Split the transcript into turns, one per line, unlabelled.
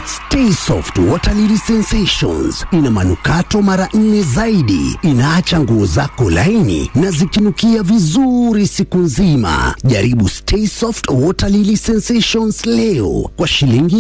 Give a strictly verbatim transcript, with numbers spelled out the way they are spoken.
Stay Soft Water Lily Sensations ina manukato mara nne zaidi, inaacha nguo zako laini na zikinukia vizuri siku nzima. Jaribu Stay Soft Water Lily Sensations leo kwa shilingi